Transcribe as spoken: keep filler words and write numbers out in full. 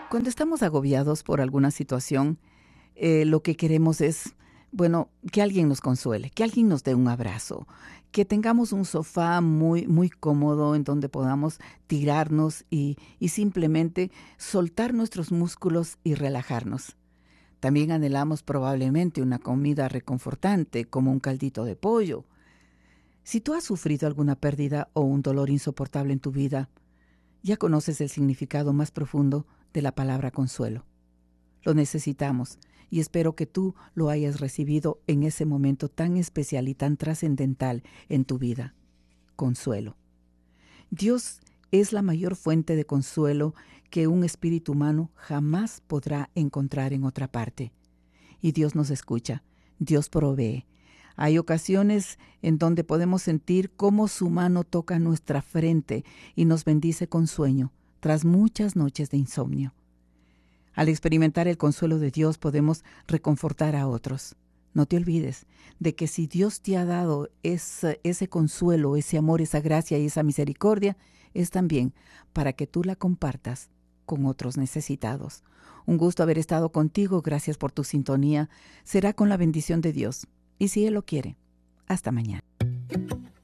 Cuando estamos agobiados por alguna situación, eh, lo que queremos es, bueno, que alguien nos consuele, que alguien nos dé un abrazo, que tengamos un sofá muy, muy cómodo en donde podamos tirarnos y, y simplemente soltar nuestros músculos y relajarnos. También anhelamos probablemente una comida reconfortante, como un caldito de pollo. Si tú has sufrido alguna pérdida o un dolor insoportable en tu vida, ya conoces el significado más profundo de la palabra consuelo. Lo necesitamos y espero que tú lo hayas recibido en ese momento tan especial y tan trascendental en tu vida. Consuelo. Dios es la mayor fuente de consuelo que un espíritu humano jamás podrá encontrar en otra parte. Y Dios nos escucha, Dios provee. Hay ocasiones en donde podemos sentir cómo su mano toca nuestra frente y nos bendice con sueño, tras muchas noches de insomnio. Al experimentar el consuelo de Dios podemos reconfortar a otros. No te olvides de que si Dios te ha dado ese, ese consuelo, ese amor, esa gracia y esa misericordia, es también para que tú la compartas con otros necesitados. Un gusto haber estado contigo, gracias por tu sintonía. Será con la bendición de Dios. Y si Él lo quiere, hasta mañana.